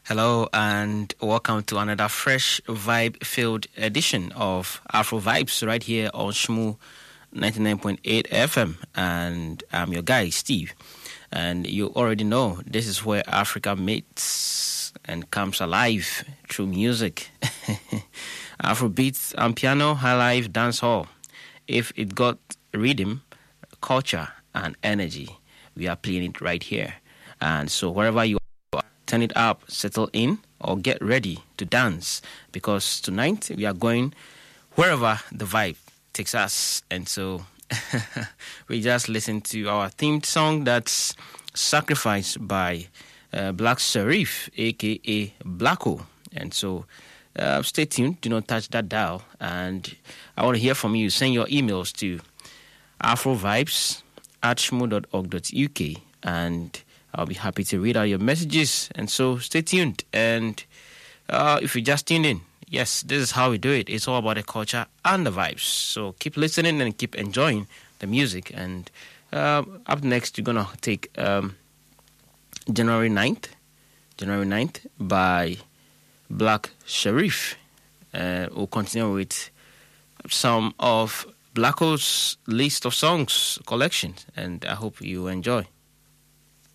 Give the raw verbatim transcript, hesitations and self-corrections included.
Hello and welcome to another fresh vibe-filled edition of Afro Vibes right here on Shmoo ninety-nine point eight F M. And I'm your guy, Steve. And you already know this is where Africa meets and comes alive through music. Afro beats and piano, high life, dance hall. If it got rhythm, culture, and energy, we are playing it right here. And so wherever you are, turn it up, settle in, or get ready to dance, because tonight we are going wherever the vibe takes us. And so we just listened to our themed song that's Sacrifice by uh, Black Sharif, a k a. Blacko. And so uh, stay tuned, do not touch that dial. And I want to hear from you. Send your emails to afrovibes at shmoo dot org dot u k, and I'll be happy to read out your messages. And so stay tuned. And uh, if you just tuned in, yes, this is how we do it. It's all about the culture and the vibes. So keep listening and keep enjoying the music. And uh, up next, you're going to take um, January ninth, January ninth by Black Sharif. Uh, we'll continue with some of Blacko's list of songs collection. And I hope you enjoy.